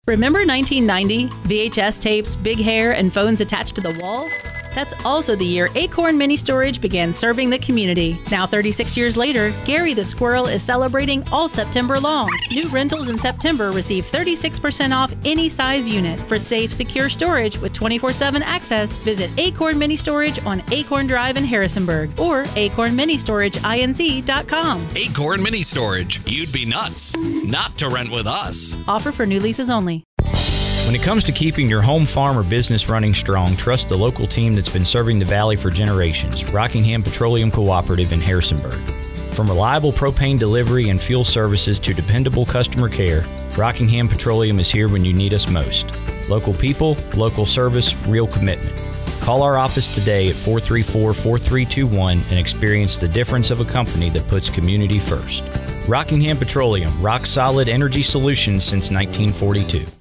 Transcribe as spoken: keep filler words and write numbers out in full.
Remember nineteen ninety? V H S tapes, big hair, and phones attached to the wall? That's also the year Acorn Mini Storage began serving the community. Now thirty-six years later, Gary the Squirrel is celebrating all September long. New rentals in September receive thirty-six percent off any size unit. For safe, secure storage with twenty-four seven access, visit Acorn Mini Storage on Acorn Drive in Harrisonburg or acorn mini storage inc dot com. Acorn Mini Storage. You'd be nuts not to rent with us. Offer for new leases only. When it comes to keeping your home, farm, or business running strong, trust the local team that's been serving the Valley for generations, Rockingham Petroleum Cooperative in Harrisonburg. From reliable propane delivery and fuel services to dependable customer care, Rockingham Petroleum is here when you need us most. Local people, local service, real commitment. Call our office today at four three four, four three two one and experience the difference of a company that puts community first. Rockingham Petroleum, rock solid energy solutions since nineteen forty-two.